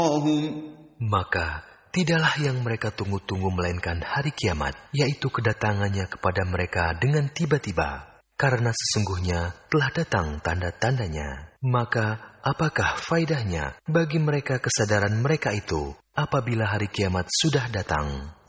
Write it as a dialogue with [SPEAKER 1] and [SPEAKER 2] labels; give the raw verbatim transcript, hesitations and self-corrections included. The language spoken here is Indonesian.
[SPEAKER 1] Maka tidaklah yang mereka tunggu-tunggu melainkan hari kiamat, yaitu kedatangannya kepada mereka dengan tiba-tiba. Karena sesungguhnya telah datang tanda-tandanya. Maka apakah faedahnya bagi mereka kesadaran mereka itu apabila hari kiamat sudah datang?